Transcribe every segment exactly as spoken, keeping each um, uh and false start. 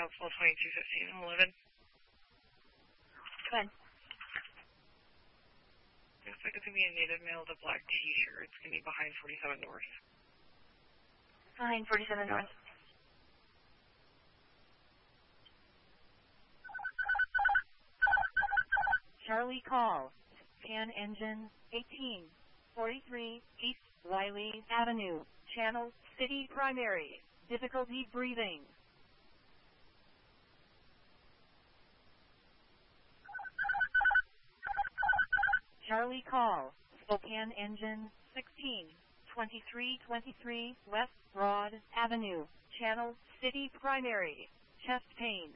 Hopeful twenty-two fifteen eleven. Go ahead. Looks like it's going to be a native male with a black t-shirt. It's going to be behind forty-seven North. Behind forty-seven North. Charlie call. Pan engine eighteen forty-three East Wiley Avenue. Channel City Primary. Difficulty breathing. Charlie call. Spokane engine sixteen twenty-three twenty-three West Broad Avenue. Channel City Primary. Chest pain.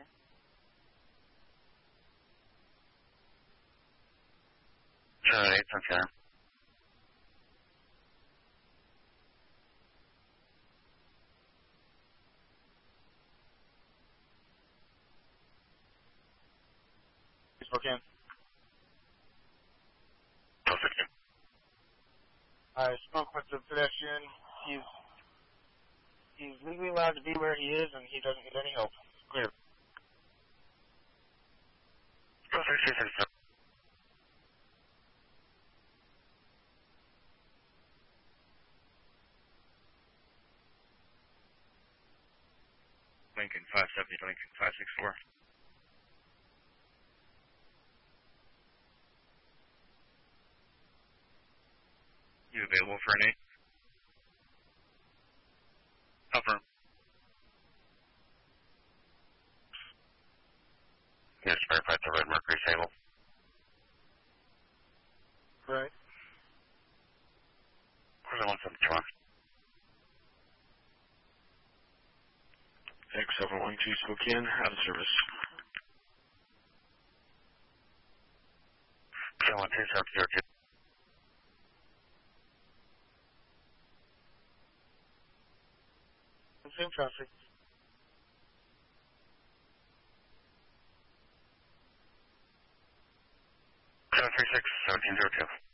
Charlie, it's okay. Spokane. Perfect. I spoke with the pedestrian. He's he's legally allowed to be where he is, and he doesn't need any help. Clear. Perfect. Lincoln five seventy, Lincoln five six four. You available for an eight? Confirm. Yes, verified the red Mercury table. Right. Where's the one seventy-one? X seven one two Spokane, out of service. seven one two seven zero two. Same traffic. seven three six, seventeen zero two.